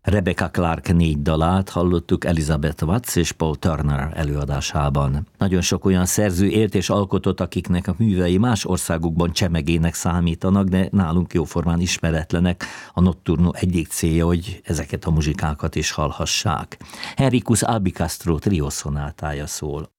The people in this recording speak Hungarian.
Rebecca Clark 4 dalát hallottuk Elizabeth Watts és Paul Turner előadásában. Nagyon sok olyan szerző élt és alkotott, akiknek a művei más országokban csemegének számítanak, de nálunk jóformán ismeretlenek. A Notturno egyik célja, hogy ezeket a muzsikákat is hallhassák. Henricus Albicastro trió szonátája szól.